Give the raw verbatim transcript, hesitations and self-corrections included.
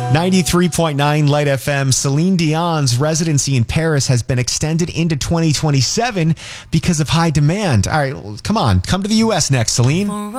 ninety-three point nine Light F M. Celine Dion's residency in Paris has been extended into twenty twenty-seven because of high demand. All right, well, come on. Come to the U S next, Celine.